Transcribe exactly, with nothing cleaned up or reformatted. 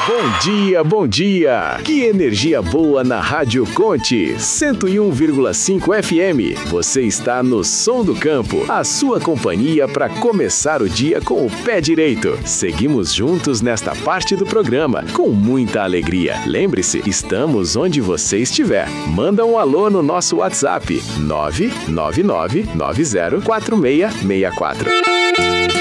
Bom dia, bom dia! Que energia boa na Rádio Conte, cento e um vírgula cinco F M. Você está no Som do Campo, a sua companhia para começar o dia com o pé direito. Seguimos juntos nesta parte do programa, com muita alegria. Lembre-se, estamos onde você estiver. Manda um alô no nosso WhatsApp, nove nove nove nove zero quatro seis seis quatro.